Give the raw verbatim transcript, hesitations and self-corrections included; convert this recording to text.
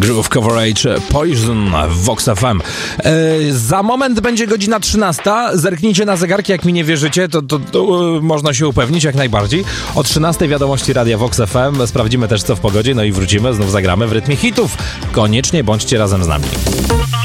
Groove Coverage Poison w Vox F M. E, za moment będzie godzina trzynasta. Zerknijcie na zegarki, jak mi nie wierzycie, to, to, to e, można się upewnić jak najbardziej. O trzynastej wiadomości Radia Vox F M. Sprawdzimy też, co w pogodzie, no i wrócimy, znów zagramy w rytmie hitów. Koniecznie bądźcie razem z nami.